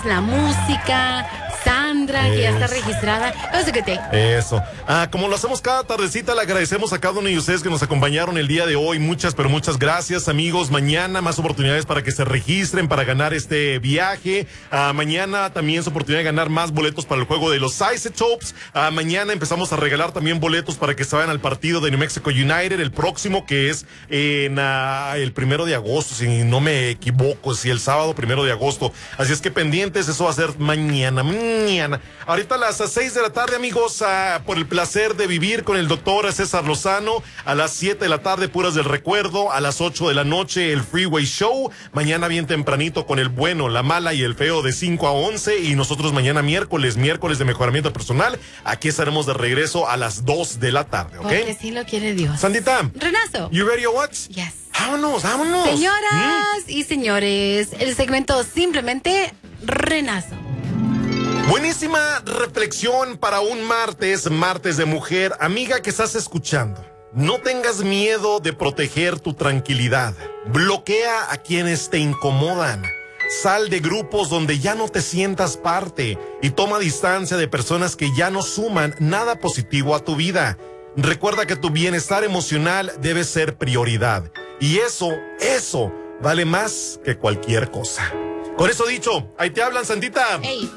la música, Sandra, que ya está registrada. Eso. Como lo hacemos cada tardecita, le agradecemos a cada uno de ustedes que nos acompañaron el día de hoy. Muchas, pero muchas gracias, amigos. Mañana más oportunidades para que se registren para ganar este viaje. Mañana también es oportunidad de ganar más boletos para el juego de los Isotopes. Mañana empezamos a regalar también boletos para que se vayan al partido de New Mexico United, el próximo, que es en el 1 de agosto, si no me equivoco, si el sábado 1 de agosto. Así es que pendientes, eso va a ser mañana. Ahorita a las 6 de la tarde, amigos, por el placer de vivir con el doctor César Lozano. A las 7 de la tarde, Puras del Recuerdo. A las 8 de la noche, el Freeway Show. Mañana bien tempranito con el bueno, la mala y el feo de 5 a 11. Y nosotros mañana miércoles de mejoramiento personal. Aquí estaremos de regreso a las 2 de la tarde, ¿ok? Porque sí lo quiere Dios. Sandita. Renazo. You ready or what? Yes. Vámonos. Señoras y señores, el segmento simplemente Renazo. Buenísima reflexión para un martes de mujer. Amiga que estás escuchando, no tengas miedo de proteger tu tranquilidad. Bloquea a quienes te incomodan. Sal de grupos donde ya no te sientas parte y toma distancia de personas que ya no suman nada positivo a tu vida. Recuerda que tu bienestar emocional debe ser prioridad. Y eso vale más que cualquier cosa. Con eso dicho, ahí te hablan, Santita. Hey.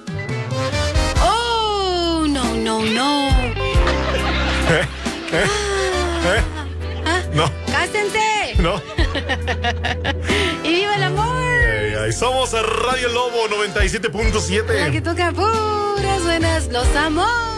Oh, no. No. ¡Cásense! No. ¡Y viva el amor! Ay, somos Radio Lobo 97.7. La que toca puras buenas, los amos.